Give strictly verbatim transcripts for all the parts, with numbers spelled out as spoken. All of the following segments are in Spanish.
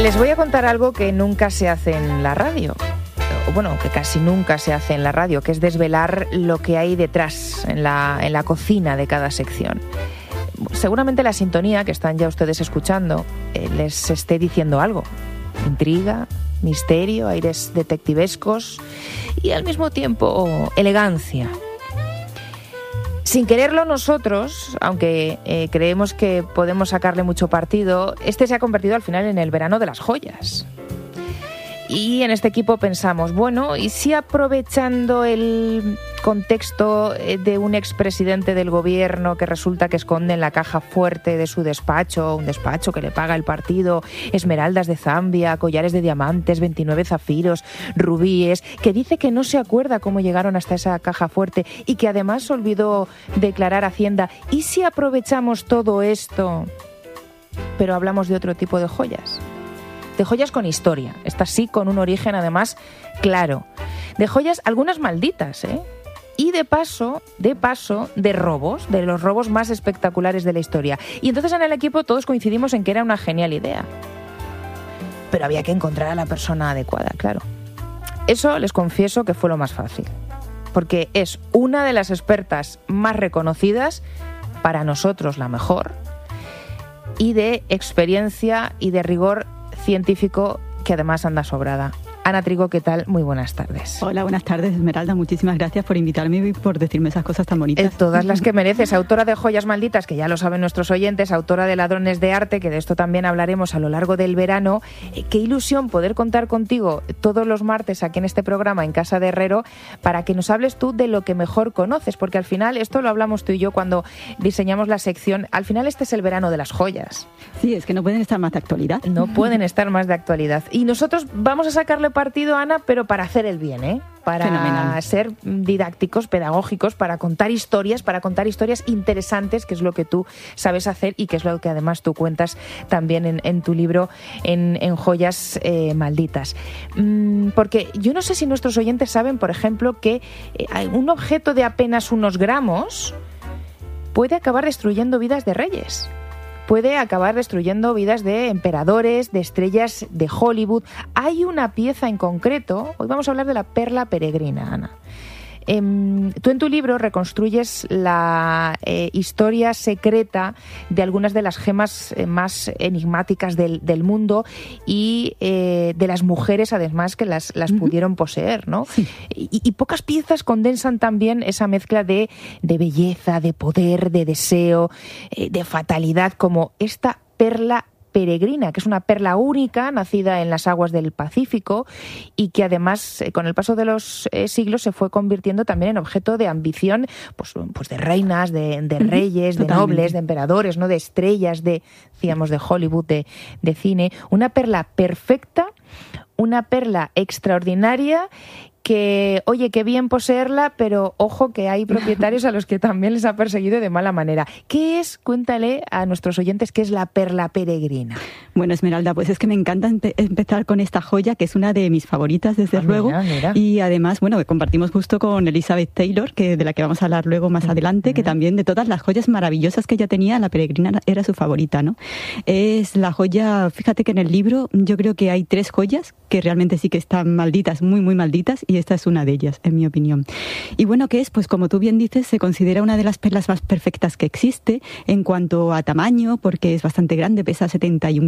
Les voy a contar algo que nunca se hace en la radio. Bueno, que casi nunca se hace en la radio, que es desvelar lo que hay detrás, en la, en la cocina de cada sección. Seguramente la sintonía que están ya ustedes escuchando eh, les esté diciendo algo. Intriga, misterio, aires detectivescos y al mismo tiempo elegancia. Sin quererlo nosotros, aunque eh, creemos que podemos sacarle mucho partido, este se ha convertido al final en el verano de las joyas. Y en este equipo pensamos, bueno, ¿y si aprovechando el contexto de un expresidente del gobierno que resulta que esconde en la caja fuerte de su despacho, un despacho que le paga el partido, esmeraldas de Zambia, collares de diamantes, veintinueve zafiros, rubíes, que dice que no se acuerda cómo llegaron hasta esa caja fuerte y que además olvidó declarar Hacienda? ¿Y si aprovechamos todo esto, pero hablamos de otro tipo de joyas? De joyas con historia, estas sí con un origen además claro. De joyas, algunas malditas, ¿eh? Y de paso, de paso, de robos, de los robos más espectaculares de la historia. Y entonces en el equipo todos coincidimos en que era una genial idea. Pero había que encontrar a la persona adecuada, claro. Eso les confieso que fue lo más fácil. Porque es una de las expertas más reconocidas, para nosotros la mejor, y de experiencia y de rigor científico que además anda sobrada. Ana Trigo, ¿qué tal? Muy buenas tardes. Hola, buenas tardes, Esmeralda. Muchísimas gracias por invitarme y por decirme esas cosas tan bonitas. Eh, todas las que mereces. Autora de Joyas Malditas, que ya lo saben nuestros oyentes, autora de Ladrones de Arte, que de esto también hablaremos a lo largo del verano. Eh, qué ilusión poder contar contigo todos los martes aquí en este programa, en Casa de Herrero, para que nos hables tú de lo que mejor conoces, porque al final, esto lo hablamos tú y yo cuando diseñamos la sección, al final este es el verano de las joyas. Sí, es que no pueden estar más de actualidad. No pueden estar más de actualidad. Y nosotros vamos a sacarle partido, Ana, pero para hacer el bien, ¿eh? Para Fenomenal. Ser didácticos, pedagógicos, para contar historias, para contar historias interesantes, que es lo que tú sabes hacer y que es lo que además tú cuentas también en, en tu libro, en, en Joyas eh, Malditas. Mm, porque yo no sé si nuestros oyentes saben, por ejemplo, que eh, un objeto de apenas unos gramos puede acabar destruyendo vidas de reyes. Puede acabar destruyendo vidas de emperadores, de estrellas de Hollywood. Hay una pieza en concreto, hoy vamos a hablar de la perla peregrina, Ana. Eh, tú en tu libro reconstruyes la eh, historia secreta de algunas de las gemas eh, más enigmáticas del, del mundo y eh, de las mujeres además que las, las uh-huh. pudieron poseer, ¿no? Sí. Y, y pocas piezas condensan también esa mezcla de, de belleza, de poder, de deseo, eh, de fatalidad, como esta perla peregrina, que es una perla única, nacida en las aguas del Pacífico y que además, con el paso de los eh, siglos, se fue convirtiendo también en objeto de ambición, pues, pues de reinas, de, de reyes, uh-huh, de nobles, de emperadores, ¿no? De estrellas, de, decíamos, de Hollywood, de, de cine. Una perla perfecta, una perla extraordinaria que, oye, qué bien poseerla, pero ojo que hay propietarios a los que también les ha perseguido de mala manera. ¿Qué es? Cuéntale a nuestros oyentes qué es la perla peregrina. Bueno, Esmeralda, pues es que me encanta empe- empezar con esta joya, que es una de mis favoritas, desde ah, luego. Mira, mira. Y además, bueno, compartimos justo con Elizabeth Taylor, que de la que vamos a hablar luego más adelante, uh-huh. que también de todas las joyas maravillosas que ella tenía, la peregrina era su favorita, ¿no? Es la joya, fíjate que en el libro yo creo que hay tres joyas que realmente sí que están malditas, muy, muy malditas, y esta es una de ellas, en mi opinión. Y bueno, ¿qué es? Pues como tú bien dices, se considera una de las perlas más perfectas que existe en cuanto a tamaño, porque es bastante grande, pesa setenta y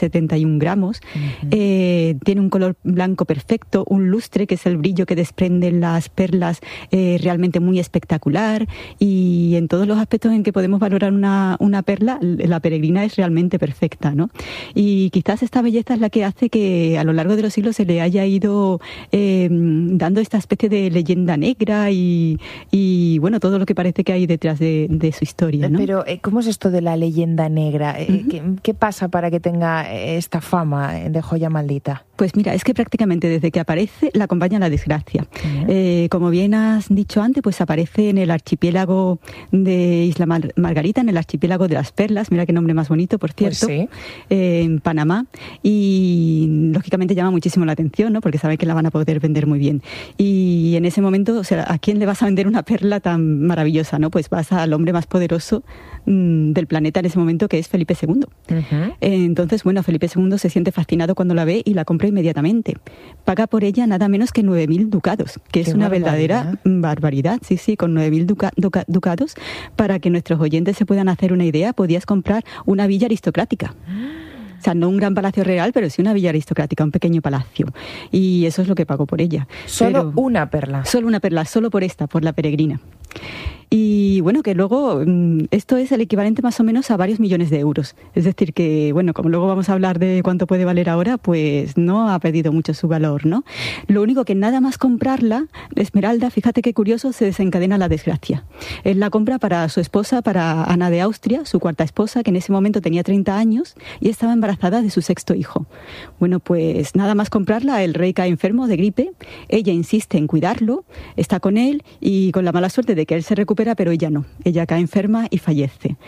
uno gramos, uh-huh. eh, tiene un color blanco perfecto, un lustre, que es el brillo que desprenden las perlas, eh, realmente muy espectacular, y en todos los aspectos en que podemos valorar una, una perla, la peregrina es realmente perfecta, ¿no? Y quizás esta belleza es la que hace que a lo largo de los siglos se le haya ido eh, dando esta especie de leyenda negra y, y bueno, todo lo que parece que hay detrás de, de su historia, ¿no? Pero, ¿cómo es esto de la leyenda negra? Uh-huh. ¿Qué, ¿Qué pasa para que tenga esta fama de joya maldita? Pues mira, es que prácticamente desde que aparece la acompaña la desgracia. Uh-huh. Eh, como bien has dicho antes, pues aparece en el archipiélago de Isla Mar- Margarita, en el archipiélago de las Perlas, mira qué nombre más bonito, por cierto, pues sí. eh, en Panamá, y lógicamente llama muchísimo la atención, ¿no? Porque saben que la van a poder vender muy bien. Y en ese momento, o sea, ¿a quién le vas a vender una perla tan maravillosa, no? Pues vas al hombre más poderoso mmm, del planeta en ese momento, que es Felipe segundo. Uh-huh. Entonces, bueno, Felipe segundo se siente fascinado cuando la ve y la compra inmediatamente. Paga por ella nada menos que nueve mil ducados, que es una barbaridad. verdadera barbaridad, sí, sí, con nueve mil duca, duca, ducados, para que nuestros oyentes se puedan hacer una idea, podías comprar una villa aristocrática. O sea, no un gran palacio real, pero sí una villa aristocrática, un pequeño palacio. Y eso es lo que pagó por ella. Solo pero, una perla. Solo una perla, solo por esta, por la peregrina. Y bueno, que luego esto es el equivalente más o menos a varios millones de euros. Es decir, que bueno, como luego vamos a hablar de cuánto puede valer ahora, pues no ha perdido mucho su valor, ¿no? Lo único que nada más comprarla, Esmeralda, fíjate qué curioso, se desencadena la desgracia. Él la compra para su esposa, para Ana de Austria, su cuarta esposa, que en ese momento tenía treinta años y estaba embarazada de su sexto hijo. Bueno, pues nada más comprarla, el rey cae enfermo de gripe, ella insiste en cuidarlo, está con él y con la mala suerte de que él se recupera, pero ella no. Ella cae enferma y fallece.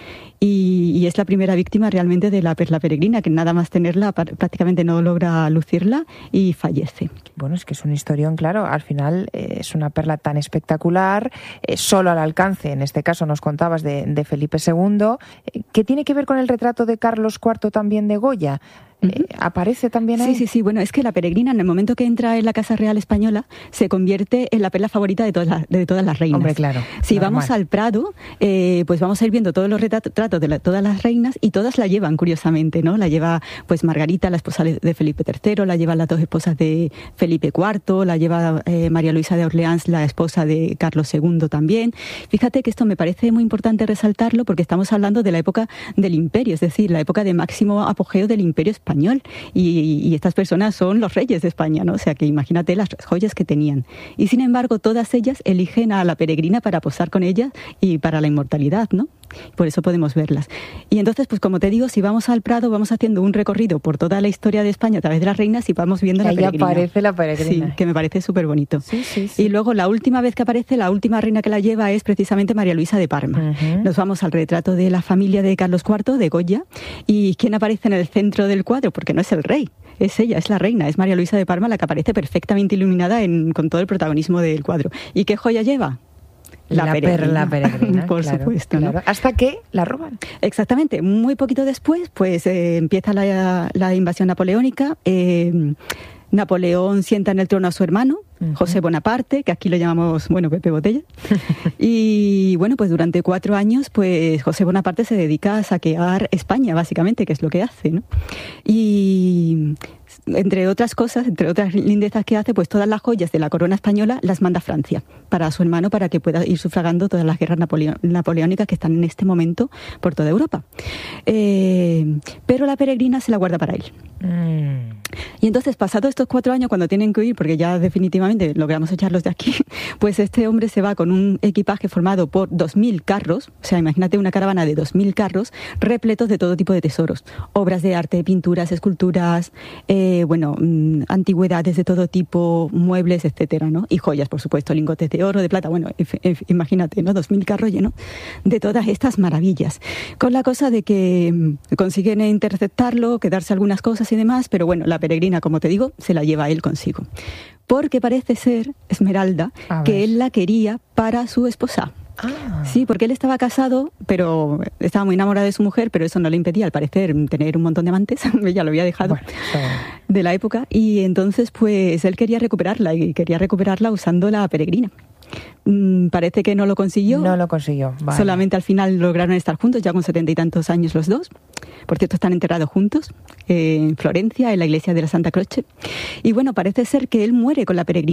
Y, y es la primera víctima realmente de la perla peregrina, que nada más tenerla prácticamente no logra lucirla y fallece. Bueno, es que es un historión, claro. Al final eh, es una perla tan espectacular, eh, solo al alcance, en este caso nos contabas, de, de Felipe segundo. Eh, ¿Qué tiene que ver con el retrato de Carlos cuarto también de Goya? Eh, ¿Aparece también ahí? Sí, sí, sí. Bueno, es que la peregrina, en el momento que entra en la Casa Real Española, se convierte en la perla favorita de todas las, de todas las reinas. Hombre, claro. Si normal. vamos al Prado, eh, pues vamos a ir viendo todos los retratos de la, todas las reinas y todas la llevan, curiosamente, ¿no? La lleva pues Margarita, la esposa de Felipe tercero, la llevan las dos esposas de Felipe cuarto, la lleva eh, María Luisa de Orleans, la esposa de Carlos segundo también. Fíjate que esto me parece muy importante resaltarlo porque estamos hablando de la época del imperio, es decir, la época de máximo apogeo del imperio español. español y, y estas personas son los reyes de España, ¿no? O sea que imagínate las joyas que tenían. Y sin embargo, todas ellas eligen a la peregrina para posar con ellas y para la inmortalidad, ¿no? Por eso podemos verlas. Y entonces, pues como te digo, si vamos al Prado, vamos haciendo un recorrido por toda la historia de España a través de las reinas y vamos viendo la peregrina. Ahí aparece la peregrina. Sí, que me parece súper bonito. Sí, sí, sí. Y luego la última vez que aparece, la última reina que la lleva es precisamente María Luisa de Parma. Uh-huh. Nos vamos al retrato de la familia de Carlos cuarto, de Goya. ¿Y quién aparece en el centro del cuadro? Porque no es el rey, es ella, es la reina, es María Luisa de Parma la que aparece perfectamente iluminada en, con todo el protagonismo del cuadro. ¿Y qué joya lleva? La, la peregrina. perla peregrina, por claro, supuesto, claro. ¿no? Hasta que la roban. Exactamente. Muy poquito después, pues eh, empieza la, la invasión napoleónica. Eh, Napoleón sienta en el trono a su hermano, uh-huh. José Bonaparte, que aquí lo llamamos, bueno, Pepe Botella. Y bueno, pues durante cuatro años, pues José Bonaparte se dedica a saquear España, básicamente, que es lo que hace, ¿no? Y entre otras cosas, entre otras lindezas que hace, pues todas las joyas de la corona española las manda a Francia para su hermano, para que pueda ir sufragando todas las guerras napoleo- napoleónicas que están en este momento por toda Europa. Eh, pero la peregrina se la guarda para él. Mm. Y entonces, pasados estos cuatro años, cuando tienen que huir, porque ya definitivamente logramos echarlos de aquí, pues este hombre se va con un equipaje formado por dos mil carros, o sea, imagínate una caravana de dos mil carros repletos de todo tipo de tesoros, obras de arte, pinturas, esculturas, eh, bueno, mmm, antigüedades de todo tipo, muebles, etcétera, ¿no? Y joyas, por supuesto, lingotes de oro, de plata, bueno, f- f- imagínate, ¿no? dos mil carros llenos de todas estas maravillas. Con la cosa de que mmm, consiguen interceptarlo, quedarse algunas cosas y demás, pero bueno, la peregrina, como te digo, se la lleva él consigo. Porque parece ser, Esmeralda, que él la quería para su esposa. Ah. Sí, porque él estaba casado, pero estaba muy enamorado de su mujer, pero eso no le impedía, al parecer, tener un montón de amantes. Ella lo había dejado bueno, so... de la época. Y entonces, pues, él quería recuperarla y quería recuperarla usando la peregrina. Mm, parece que no lo consiguió. No lo consiguió, vale. Solamente al final lograron estar juntos, ya con setenta y tantos años los dos. Por cierto, están enterrados juntos eh, en Florencia, en la iglesia de la Santa Croce. Y bueno, parece ser que él muere con la peregrina.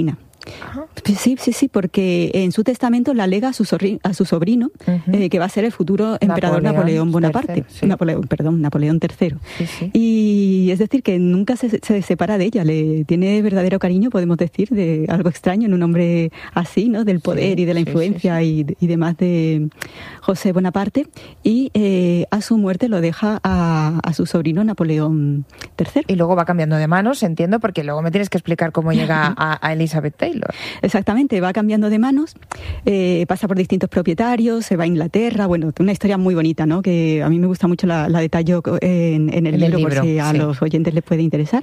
Sí, sí, sí, porque en su testamento la lega a su, sorri- a su sobrino, uh-huh. eh, que va a ser el futuro emperador Napoleón, Napoleón Bonaparte. Tercero, sí. Napoleón, perdón, Napoleón tercero. Sí, sí. Y es decir, que nunca se, se separa de ella, le tiene verdadero cariño, podemos decir, de algo extraño en un hombre así, ¿no? Del poder sí, y de la influencia sí, sí, sí. Y, y demás de José Bonaparte. Y eh, a su muerte lo deja a, a su sobrino Napoleón tercero. Y luego va cambiando de manos, entiendo, porque luego me tienes que explicar cómo llega a, a Elizabeth Taylor. Exactamente, va cambiando de manos, eh, pasa por distintos propietarios, se va a Inglaterra, bueno, una historia muy bonita, ¿no? Que a mí me gusta mucho la, la detallo en, en, el, en libro, el libro, por si a sí. los oyentes les puede interesar.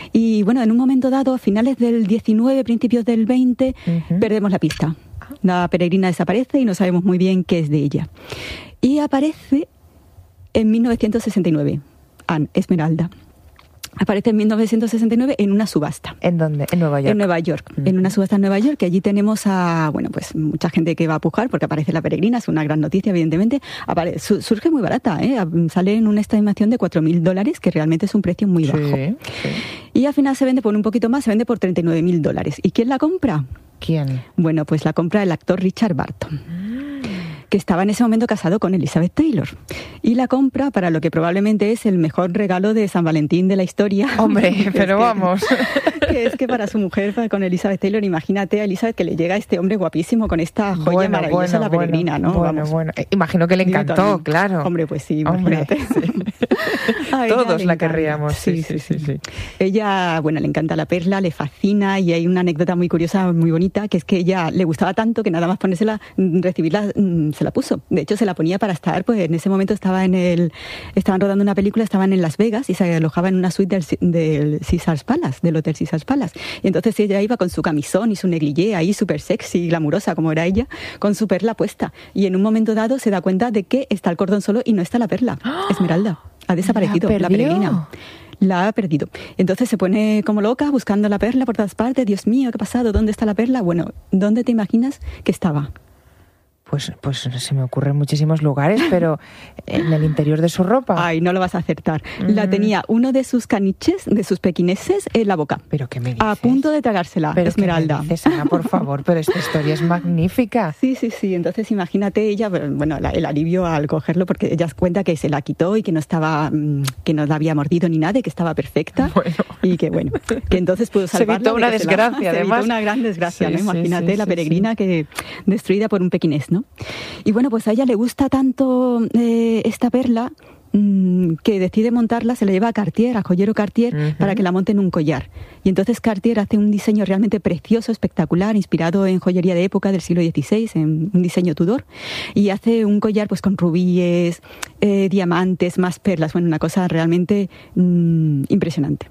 Y bueno, en un momento dado, a finales del diecinueve, principios del veinte, uh-huh. perdemos la pista. La peregrina desaparece y no sabemos muy bien qué es de ella. Y aparece en mil novecientos sesenta y nueve, Anne Esmeralda. Aparece en mil novecientos sesenta y nueve en una subasta. ¿En dónde? En Nueva York. En Nueva York, mm. en una subasta en Nueva York, que allí tenemos a, bueno, pues mucha gente que va a pujar porque aparece la peregrina, es una gran noticia, evidentemente. Apare- su- surge muy barata, ¿eh? Sale en una estimación de cuatro mil dólares, que realmente es un precio muy bajo. Sí, sí. Y al final se vende por un poquito más, se vende por treinta y nueve mil dólares. ¿Y quién la compra? ¿Quién? Bueno, pues la compra el actor Richard Barton, que estaba en ese momento casado con Elizabeth Taylor. Y la compra para lo que probablemente es el mejor regalo de San Valentín de la historia. Hombre, pero que, vamos. Que es que para su mujer, con Elizabeth Taylor, imagínate a Elizabeth que le llega a este hombre guapísimo con esta joya bueno, maravillosa, bueno, la peregrina, bueno, ¿no? Bueno, vamos. bueno. Imagino que le encantó, claro. Hombre, pues sí, imagínate. Hombre, sí. Todos la querríamos. Sí sí, sí, sí, sí. Ella, bueno, le encanta la perla, le fascina, y hay una anécdota muy curiosa, muy bonita, que es que ella le gustaba tanto que nada más ponérsela, recibirla, se la puso. De hecho, se la ponía para estar, pues en ese momento estaba en el, estaban rodando una película, estaban en Las Vegas y se alojaba en una suite del, del Caesars Palace, del Hotel Caesars Palace. Y entonces ella iba con su camisón y su negligé ahí súper sexy y glamurosa como era ella, con su perla puesta. Y en un momento dado se da cuenta de que está el cordón solo y no está la perla, Esmeralda. Ha desaparecido la, la peregrina. La ha perdido. Entonces se pone como loca buscando la perla por todas partes. Dios mío, ¿qué ha pasado? ¿Dónde está la perla? Bueno, ¿dónde te imaginas que estaba? Pues, pues se me ocurren muchísimos lugares, pero en el interior de su ropa. Ay, no lo vas a acertar. Mm. La tenía uno de sus caniches, de sus pequineses, en la boca. ¿Pero qué me dices? A punto de tragársela, ¿Pero Esmeralda. ¿Qué me dices, Ana, por favor? Pero esta historia es magnífica. Sí, sí, sí. Entonces imagínate ella, bueno, la, el alivio al cogerlo, porque ella cuenta que se la quitó y que no estaba, que no la había mordido ni nada, y que estaba perfecta. Bueno. Y que bueno, que entonces pudo salvarla. Se evitó una de desgracia, la, además. Se evitó una gran desgracia, sí, ¿no? Imagínate sí, sí, la sí, peregrina sí. que destruida por un pequinés, ¿no? Y bueno, pues a ella le gusta tanto eh, esta perla mmm, que decide montarla, se la lleva a Cartier, a joyero Cartier, uh-huh. para que la monte en un collar. Y entonces Cartier hace un diseño realmente precioso, espectacular, inspirado en joyería de época del siglo dieciséis, en un diseño Tudor, y hace un collar pues con rubíes, eh, diamantes, más perlas, bueno, una cosa realmente mmm, impresionante.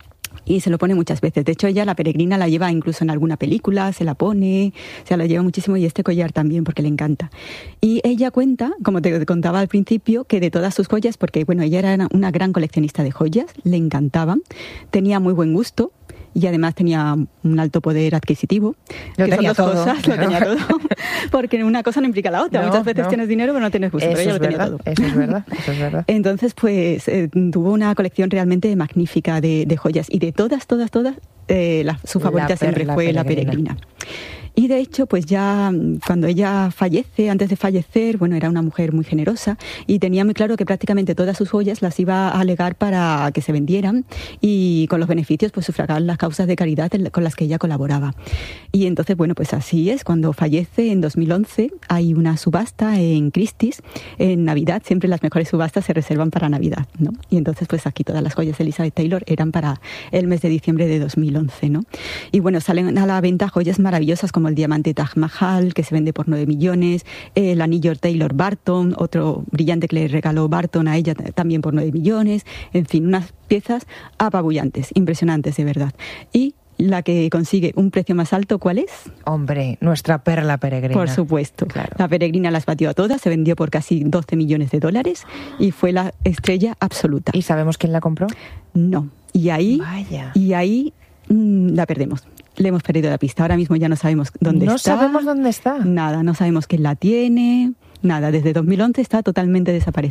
Y se lo pone muchas veces. De hecho, ella, la peregrina, la lleva incluso en alguna película, se la pone, se la lleva muchísimo, y este collar también, porque le encanta. Y ella cuenta, como te contaba al principio, que de todas sus joyas, porque bueno, ella era una gran coleccionista de joyas, le encantaban, tenía muy buen gusto, y además tenía un alto poder adquisitivo. Lo que tenía son dos todo. Cosas, lo tenía todo. Porque una cosa no implica la otra. No, Muchas veces no. tienes dinero pero no tienes gusto. Eso pero ella es lo tenía verdad, todo. Eso es verdad, eso es verdad. Entonces, pues, eh, tuvo una colección realmente magnífica de, de joyas. Y de todas, todas, todas, eh, la, su favorita la siempre perla, fue peregrina. la peregrina. Y de hecho, pues ya cuando ella fallece, antes de fallecer, bueno, era una mujer muy generosa y tenía muy claro que prácticamente todas sus joyas las iba a legar para que se vendieran, y con los beneficios pues sufragar las causas de caridad con las que ella colaboraba. Y entonces, bueno, pues así es. Cuando fallece en dos mil once hay una subasta en Christie's en Navidad. Siempre las mejores subastas se reservan para Navidad, ¿no? Y entonces pues aquí todas las joyas de Elizabeth Taylor eran para el mes de diciembre de dos mil once, ¿no? Y bueno, salen a la venta joyas maravillosas como el diamante Taj Mahal, que se vende por nueve millones, el anillo Taylor Barton, otro brillante que le regaló Barton a ella también por nueve millones, en fin, unas piezas apabullantes, impresionantes de verdad. Y la que consigue un precio más alto, ¿cuál es? Hombre, nuestra perla peregrina. Por supuesto. Claro. La peregrina las batió a todas, se vendió por casi doce millones de dólares y fue la estrella absoluta. ¿Y sabemos quién la compró? No. Y ahí, Vaya. Y ahí mmm, la perdemos. Le hemos perdido la pista. Ahora mismo ya no sabemos dónde no está. No sabemos dónde está. Nada, no sabemos quién la tiene. Nada, desde dos mil once está totalmente desaparecida.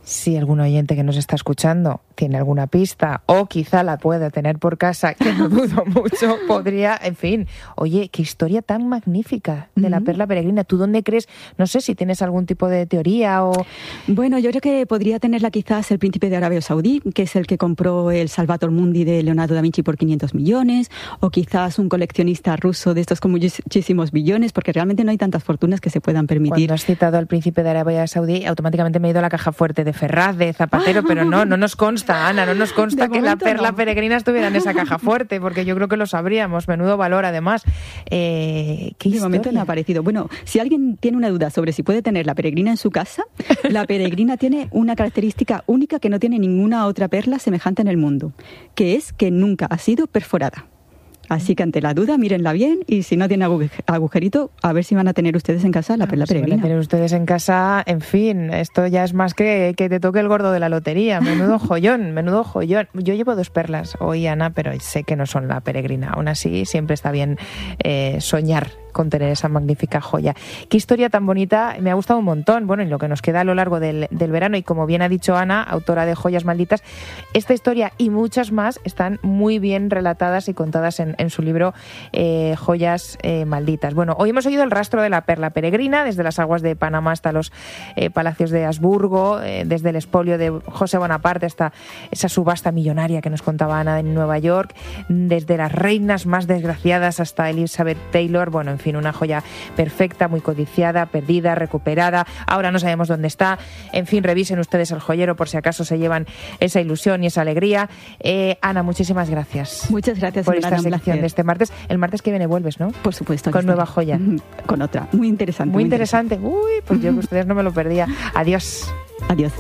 Si algún oyente que nos está escuchando tiene alguna pista o quizá la pueda tener por casa, que no dudo mucho, podría, en fin, oye, qué historia tan magnífica de la perla peregrina. ¿Tú dónde crees? No sé si tienes algún tipo de teoría o... Bueno, yo creo que podría tenerla quizás el príncipe de Arabia Saudí, que es el que compró el Salvator Mundi de Leonardo da Vinci por quinientos millones, o quizás un coleccionista ruso de estos con muchísimos billones, porque realmente no hay tantas fortunas que se puedan permitir. Cuando has citado al príncipe de Arabia Saudí, automáticamente me he ido a la caja fuerte de Ferraz, de Zapatero, pero no, no nos consta, Ana, no nos consta que la perla no. peregrina estuviera en esa caja fuerte, porque yo creo que lo sabríamos, menudo valor además. Eh, ¿qué de historia? momento no ha aparecido. Bueno, si alguien tiene una duda sobre si puede tener la peregrina en su casa, la peregrina tiene una característica única que no tiene ninguna otra perla semejante en el mundo, que es que nunca ha sido perforada. Así que ante la duda, mírenla bien y si no tiene agujerito, a ver si van a tener ustedes en casa la perla si peregrina. Van a tener ustedes en casa, en fin, esto ya es más que que te toque el gordo de la lotería. Menudo joyón, menudo joyón. Yo llevo dos perlas hoy, Ana, pero sé que no son la peregrina. Aún así, siempre está bien eh, soñar con tener esa magnífica joya. Qué historia tan bonita, me ha gustado un montón. Bueno, y lo que nos queda a lo largo del, del verano, y como bien ha dicho Ana, autora de Joyas Malditas, esta historia y muchas más están muy bien relatadas y contadas en, en su libro eh, Joyas eh, Malditas. Bueno, hoy hemos oído el rastro de la perla peregrina, desde las aguas de Panamá hasta los eh, palacios de Habsburgo, eh, desde el expolio de José Bonaparte hasta esa subasta millonaria que nos contaba Ana en Nueva York, desde las reinas más desgraciadas hasta Elizabeth Taylor. Bueno, en En fin, una joya perfecta, muy codiciada, perdida, recuperada. Ahora no sabemos dónde está. En fin, revisen ustedes el joyero por si acaso se llevan esa ilusión y esa alegría. Eh, Ana, muchísimas gracias. Muchas gracias por esta sección de este martes. El martes que viene vuelves, ¿no? Por supuesto. Con nueva joya. Con otra. Muy interesante. Muy, muy interesante. interesante. Uy, pues yo que ustedes no me lo perdía. Adiós. Adiós.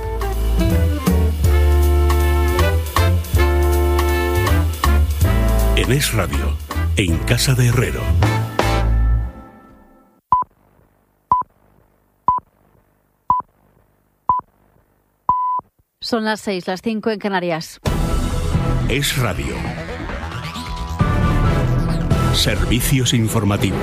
En Es Radio, en Casa de Herrero. Son las seis, las cinco en Canarias. Es Radio. Servicios informativos.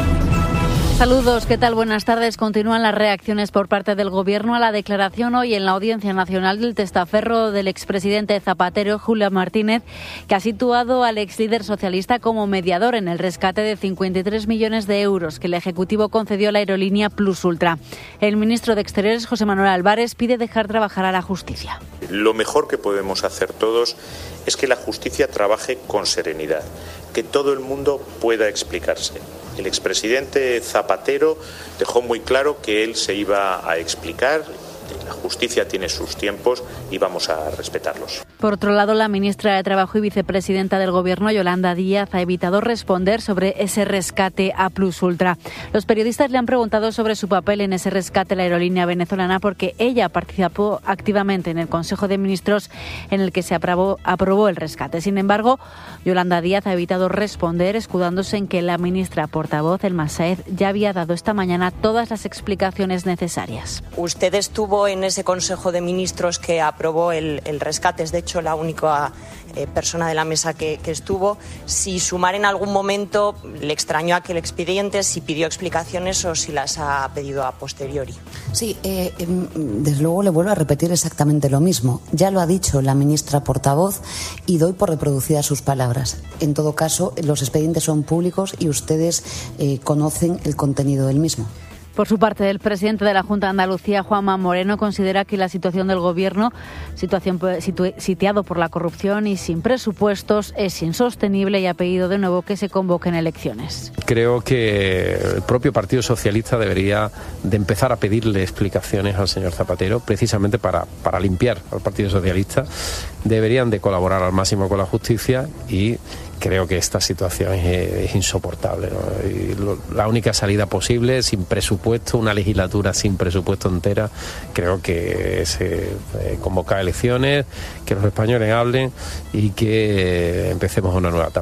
Saludos, ¿qué tal? Buenas tardes. Continúan las reacciones por parte del Gobierno a la declaración hoy en la Audiencia Nacional del testaferro del expresidente Zapatero, Julián Martínez, que ha situado al exlíder socialista como mediador en el rescate de cincuenta y tres millones de euros que el Ejecutivo concedió a la aerolínea Plus Ultra. El ministro de Exteriores, José Manuel Álvarez, pide dejar trabajar a la justicia. Lo mejor que podemos hacer todos es que la justicia trabaje con serenidad, que todo el mundo pueda explicarse. El expresidente Zapatero dejó muy claro que él se iba a explicar. La justicia tiene sus tiempos y vamos a respetarlos. Por otro lado, la ministra de Trabajo y vicepresidenta del Gobierno, Yolanda Díaz, ha evitado responder sobre ese rescate a Plus Ultra. Los periodistas le han preguntado sobre su papel en ese rescate a la aerolínea venezolana porque ella participó activamente en el Consejo de Ministros en el que se aprobó, aprobó el rescate. Sin embargo, Yolanda Díaz ha evitado responder, escudándose en que la ministra portavoz, Elma Sáez, ya había dado esta mañana todas las explicaciones necesarias. Usted estuvo en ese Consejo de Ministros que aprobó el, el rescate, es de hecho la única eh, persona de la mesa que, que estuvo. Si Sumar en algún momento le extrañó aquel expediente, si pidió explicaciones o si las ha pedido a posteriori. Sí, eh, eh, desde luego le vuelvo a repetir exactamente lo mismo. Ya lo ha dicho la ministra portavoz y doy por reproducidas sus palabras. En todo caso, los expedientes son públicos y ustedes eh, conocen el contenido del mismo. Por su parte, el presidente de la Junta de Andalucía, Juanma Moreno, considera que la situación del Gobierno, situación situ- sitiado por la corrupción y sin presupuestos, es insostenible y ha pedido de nuevo que se convoquen elecciones. Creo que el propio Partido Socialista debería de empezar a pedirle explicaciones al señor Zapatero, precisamente para, para limpiar al Partido Socialista. Deberían de colaborar al máximo con la justicia y creo que esta situación es, es insoportable, ¿no? Y lo, la única salida posible, sin presupuesto, una legislatura sin presupuesto entera, creo que es eh, convocar elecciones, que los españoles hablen y que empecemos una nueva etapa.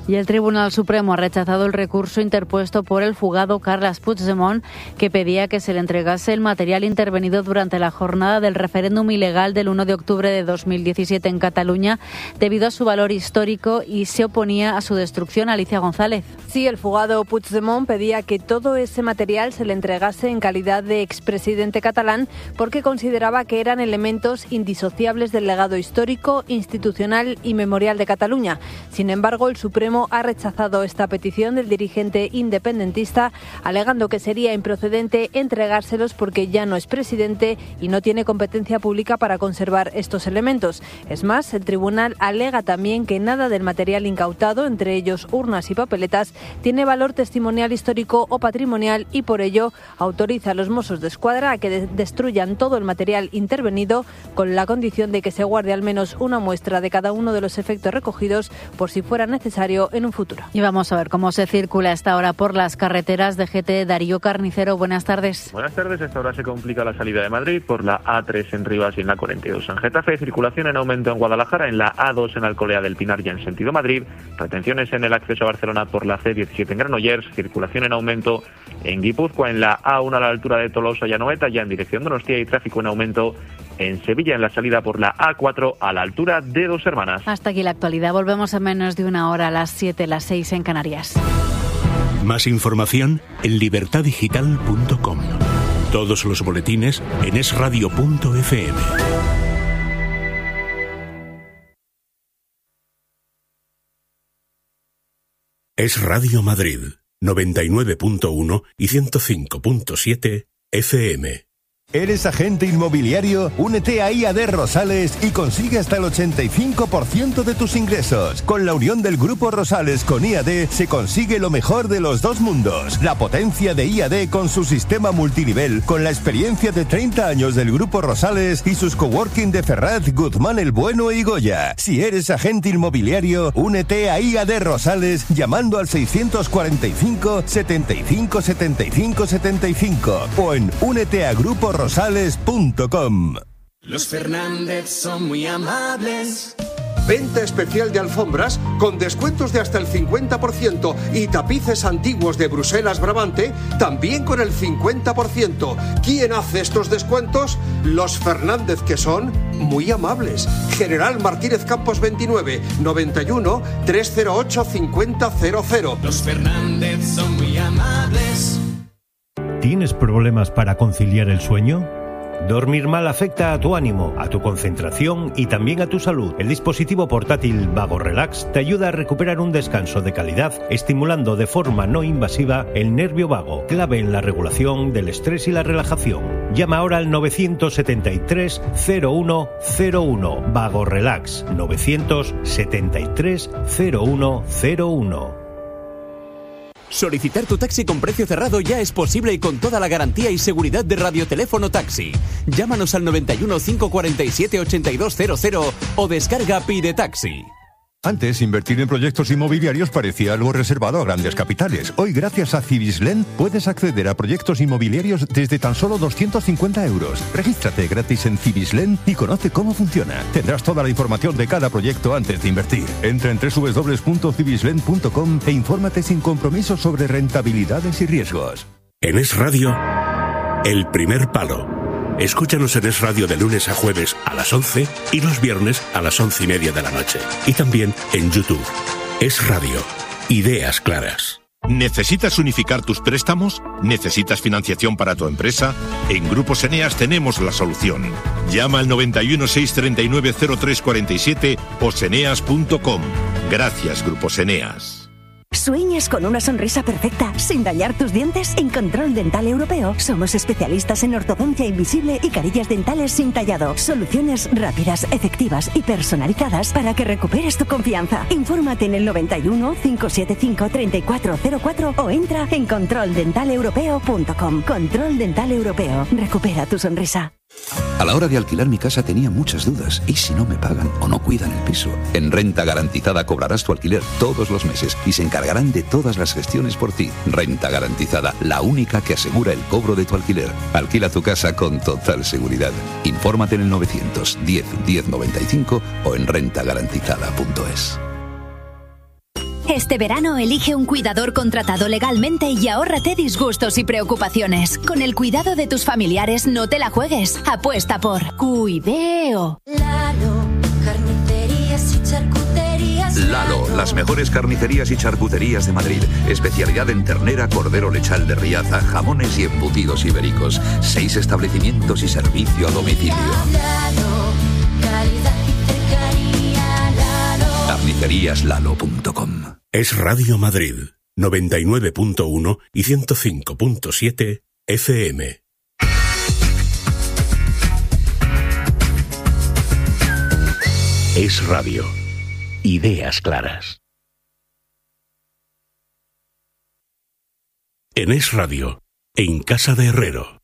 Y el Tribunal Supremo ha rechazado el recurso interpuesto por el fugado Carles Puigdemont, que pedía que se le entregase el material intervenido durante la jornada del referéndum ilegal del uno de octubre de dos mil diecisiete en Cataluña, debido a su valor histórico, y se oponía a su destrucción. Alicia González. Sí, el fugado Puigdemont pedía que todo ese material se le entregase en calidad de expresidente catalán, porque consideraba que eran elementos indisociables del legado histórico, institucional y memorial de Cataluña. Sin embargo, el Supremo ha rechazado esta petición del dirigente independentista, alegando que sería improcedente entregárselos porque ya no es presidente y no tiene competencia pública para conservar estos elementos. Es más, el tribunal alega también que nada del material incautado, entre ellos urnas y papeletas, tiene valor testimonial, histórico o patrimonial, y por ello autoriza a los Mossos d'Esquadra a que de- destruyan todo el material intervenido, con la condición de que se guarde al menos una muestra de cada uno de los efectos recogidos por si fuera necesario en un futuro. Y vamos a ver cómo se circula a esta hora por las carreteras de G T. Darío Carnicero, buenas tardes. Buenas tardes. A esta hora se complica la salida de Madrid por la A tres en Rivas y en la cuarenta y dos en Getafe. Circulación en aumento en Guadalajara, en la A dos en Alcolea del Pinar y en sentido Madrid. Retenciones en el acceso a Barcelona por la C diecisiete en Granollers. Circulación en aumento en Guipúzcoa, en la A uno a la altura de Tolosa y Anoeta, ya en dirección Donostia, y tráfico en aumento en Sevilla, en la salida por la A cuatro a la altura de Dos Hermanas. Hasta aquí la actualidad. Volvemos en menos de una hora, a las siete, las seis en Canarias. Más información en libertad digital punto com. Todos los boletines en es radio punto efe eme. Es Radio Madrid, noventa y nueve punto uno y ciento cinco punto siete efe eme. ¿Eres agente inmobiliario? Únete a I A D Rosales y consigue hasta el ochenta y cinco por ciento de tus ingresos. Con la unión del Grupo Rosales con I A D se consigue lo mejor de los dos mundos. La potencia de I A D con su sistema multinivel, con la experiencia de treinta años del Grupo Rosales y sus coworking de Ferraz, Guzmán el Bueno y Goya. Si eres agente inmobiliario, únete a I A D Rosales llamando al seiscientos cuarenta y cinco, setenta y cinco, setenta y cinco, setenta y cinco o en únete a grupo rosales punto com. Los Fernández son muy amables. Venta especial de alfombras con descuentos de hasta el cincuenta por ciento y tapices antiguos de Bruselas Brabante también con el cincuenta por ciento. ¿Quién hace estos descuentos? Los Fernández, que son muy amables. General Martínez Campos veintinueve, noventa y uno, trescientos ocho, cincuenta cero cero. Los Fernández son muy amables. ¿Tienes problemas para conciliar el sueño? Dormir mal afecta a tu ánimo, a tu concentración y también a tu salud. El dispositivo portátil Vago Relax te ayuda a recuperar un descanso de calidad, estimulando de forma no invasiva el nervio vago, clave en la regulación del estrés y la relajación. Llama ahora al novecientos setenta y tres, cero uno cero uno. Vago Relax, novecientos setenta y tres, cero uno cero uno. Solicitar tu taxi con precio cerrado ya es posible y con toda la garantía y seguridad de Radioteléfono Taxi. Llámanos al noventa y uno, cinco cuarenta y siete, ochenta y dos cero cero o descarga Pide Taxi. Antes, invertir en proyectos inmobiliarios parecía algo reservado a grandes capitales. Hoy, gracias a Cibislen, puedes acceder a proyectos inmobiliarios desde tan solo doscientos cincuenta euros. Regístrate gratis en Cibislen y conoce cómo funciona. Tendrás toda la información de cada proyecto antes de invertir. Entra en doble u doble u doble u punto cibislen punto com e infórmate sin compromiso sobre rentabilidades y riesgos. En Es Radio, El Primer Palo. Escúchanos en Es Radio de lunes a jueves a las once y los viernes a las once y media de la noche. Y también en YouTube. Es Radio. Ideas claras. ¿Necesitas unificar tus préstamos? ¿Necesitas financiación para tu empresa? En Grupos Eneas tenemos la solución. Llama al noventa y uno, seiscientos treinta y nueve, cero tres cuarenta y siete o seneas punto com. Gracias, Grupos Eneas. ¿Sueñas con una sonrisa perfecta sin dañar tus dientes? En Control Dental Europeo somos especialistas en ortodoncia invisible y carillas dentales sin tallado. Soluciones rápidas, efectivas y personalizadas para que recuperes tu confianza. Infórmate en el noventa y uno, cinco siete cinco, treinta y cuatro cero cuatro o entra en control dental europeo punto com. Control Dental Europeo. Recupera tu sonrisa. A la hora de alquilar mi casa tenía muchas dudas. ¿Y si no me pagan o no cuidan el piso? En Renta Garantizada cobrarás tu alquiler todos los meses y se encargarán de todas las gestiones por ti. Renta Garantizada, la única que asegura el cobro de tu alquiler. Alquila tu casa con total seguridad. Infórmate en el novecientos diez, diez noventa y cinco o en renta garantizada punto es. Este verano elige un cuidador contratado legalmente y ahórrate disgustos y preocupaciones. Con el cuidado de tus familiares no te la juegues. Apuesta por Cuideo. Lalo, carnicerías y charcuterías. Lalo, las mejores carnicerías y charcuterías de Madrid. Especialidad en ternera, cordero lechal de Riaza, jamones y embutidos ibéricos. Seis establecimientos y servicio a domicilio. Lalo, calidad y cercanía. Lalo. carnicerías lalo punto com. Es Radio Madrid, noventa y nueve punto uno y ciento cinco punto siete F M. Es Radio. Ideas claras. En Es Radio, en Casa de Herrero.